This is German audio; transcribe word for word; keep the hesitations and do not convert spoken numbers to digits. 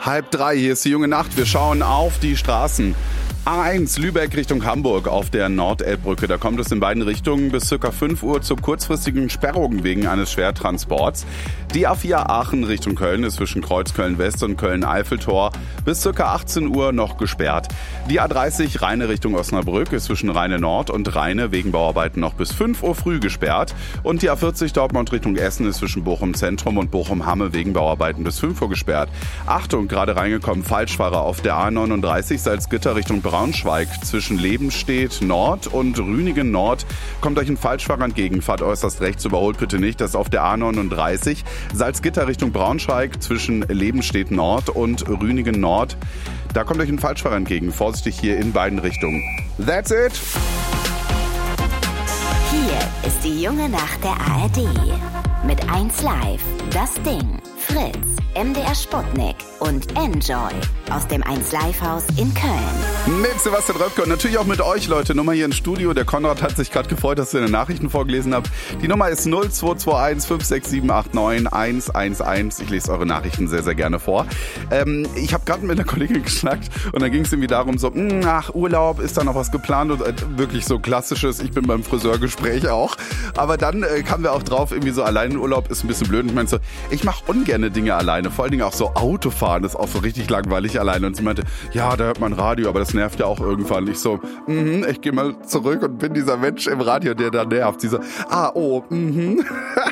Halb drei, hier ist die junge Nacht. Wir schauen auf die Straßen. A eins, Lübeck Richtung Hamburg auf der Nordelbbrücke. Da kommt es in beiden Richtungen bis ca. fünf Uhr zu kurzfristigen Sperrungen wegen eines Schwertransports. Die A vier Aachen Richtung Köln ist zwischen Kreuz Köln-West und Köln-Eiffeltor bis ca. achtzehn Uhr noch gesperrt. Die A dreißig Rheine Richtung Osnabrück ist zwischen Rheine Nord und Rheine wegen Bauarbeiten noch bis fünf Uhr früh gesperrt. Und die A vierzig Dortmund Richtung Essen ist zwischen Bochum Zentrum und Bochum-Hamme wegen Bauarbeiten bis fünf Uhr gesperrt. Achtung, gerade reingekommen, Falschfahrer auf der A neununddreißig Salzgitter Richtung Braunschweig zwischen Lebenstedt Nord und Rünigen Nord kommt euch ein Falschfahrer entgegen. Fahrt äußerst rechts, überholt bitte nicht. Das ist auf der A neununddreißig. Salzgitter Richtung Braunschweig zwischen Lebenstedt Nord und Rünigen Nord. Da kommt euch ein Falschfahrer entgegen. Vorsichtig hier in beiden Richtungen. That's it. Hier ist die junge Nacht der A R D. Mit eins Live, das Ding, Fritz, M D R Sputnik und Enjoy aus dem eins Live Haus in Köln. Mit Sebastian Röpke und natürlich auch mit euch, Leute. Nummer hier im Studio. Der Konrad hat sich gerade gefreut, dass ihr in den Nachrichten vorgelesen habt. Die Nummer ist null zwei zwei eins fünf sechs sieben acht neun eins eins eins. Ich lese eure Nachrichten sehr, sehr gerne vor. Ähm, ich habe gerade mit einer Kollegin geschnackt und dann ging es irgendwie darum, so, ach, Urlaub, ist da noch was geplant? Und äh, wirklich so klassisches, ich bin beim Friseurgespräch auch. Aber dann äh, kamen wir auch drauf, irgendwie so, allein Urlaub ist ein bisschen blöd. Und ich meinte so, ich mache ungerne Dinge alleine. Vor allen Dingen auch so Autofahren ist auch so richtig langweilig alleine. Und sie meinte, ja, da hört man Radio, aber das nervt ja auch irgendwann. Ich so, mhm, ich gehe mal zurück und bin dieser Mensch im Radio, der da nervt. Sie so, ah, oh, mhm.